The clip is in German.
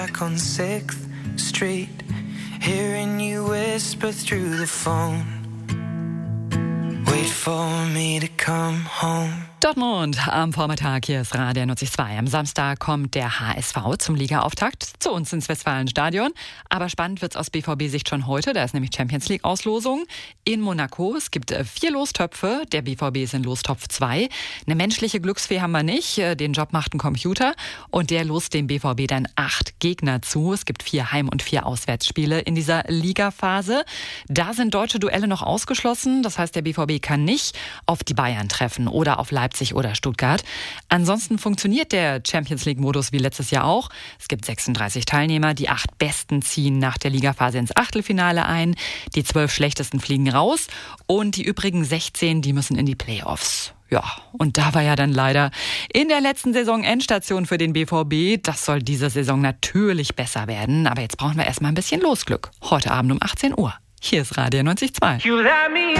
Back on 6th Street, hearing you whisper through the phone. Wait for me to come home. Dortmund am Vormittag, hier ist Radio 92. Am Samstag kommt der HSV zum Ligaauftakt zu uns ins Westfalenstadion. Aber spannend wird's aus BVB-Sicht schon heute, da ist nämlich Champions League-Auslosung in Monaco. Es gibt 4 Lostöpfe, der BVB ist in Lostopf 2. Eine menschliche Glücksfee haben wir nicht, den Job macht ein Computer und der lost dem BVB dann 8 Gegner zu. Es gibt 4 Heim- und 4 Auswärtsspiele in dieser Ligaphase. Da sind deutsche Duelle noch ausgeschlossen, das heißt, der BVB kann nicht auf die Bayern treffen oder auf Leipzig oder Stuttgart. Ansonsten funktioniert der Champions-League-Modus wie letztes Jahr auch. Es gibt 36 Teilnehmer. Die 8 Besten ziehen nach der Ligaphase ins Achtelfinale ein. Die 12 Schlechtesten fliegen raus. Und die übrigen 16, die müssen in die Playoffs. Ja, und da war ja dann leider in der letzten Saison Endstation für den BVB. Das soll diese Saison natürlich besser werden. Aber jetzt brauchen wir erstmal ein bisschen Losglück. Heute Abend um 18 Uhr. Hier ist Radio 92.